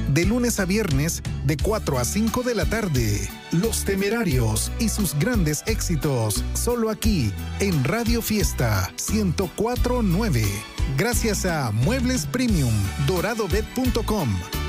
De lunes a viernes, de 4 a 5 de la tarde. Los Temerarios y sus grandes éxitos, solo aquí, en Radio Fiesta 104.9. Gracias a Muebles Premium, doradobet.com,